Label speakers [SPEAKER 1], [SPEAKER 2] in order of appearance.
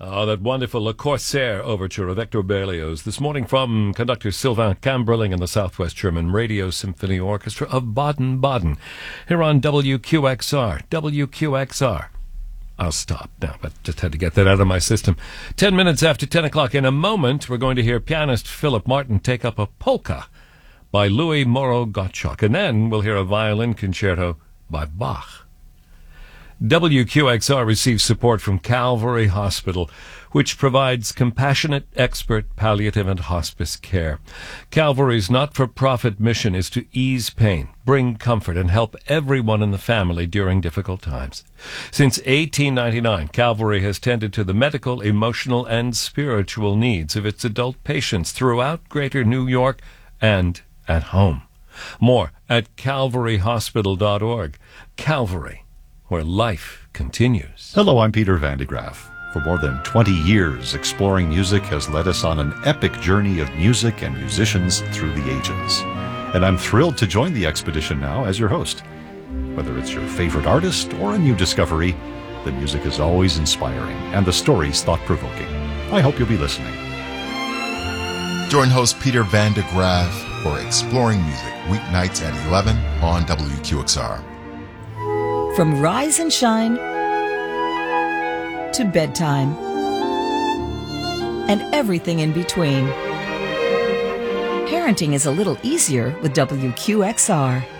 [SPEAKER 1] Oh, that wonderful Le Corsaire overture of Hector Berlioz. This morning from conductor Sylvain Camberling and the Southwest German Radio Symphony Orchestra of Baden-Baden. Here on WQXR. WQXR. I'll stop now, but just had to get that out of my system. 10 minutes after 10 o'clock. In a moment, we're going to hear pianist Philip Martin take up a polka by Louis Moreau Gottschalk. And then we'll hear a violin concerto by Bach. WQXR receives support from Calvary Hospital, which provides compassionate, expert palliative and hospice care. Calvary's not-for-profit mission is to ease pain, bring comfort, and help everyone in the family during difficult times. Since 1899, Calvary has tended to the medical, emotional, and spiritual needs of its adult patients throughout Greater New York and at home. More at calvaryhospital.org. Calvary, where life continues.
[SPEAKER 2] Hello, I'm Peter Van de Graaf. For more than 20 years, Exploring Music has led us on an epic journey of music and musicians through the ages. And I'm thrilled to join the expedition now as your host. Whether it's your favorite artist or a new discovery, the music is always inspiring and the stories thought-provoking. I hope you'll be listening.
[SPEAKER 3] Join host Peter Van de Graaf for Exploring Music, weeknights at 11 on WQXR.
[SPEAKER 4] From rise and shine to bedtime and everything in between, parenting is a little easier with WQXR.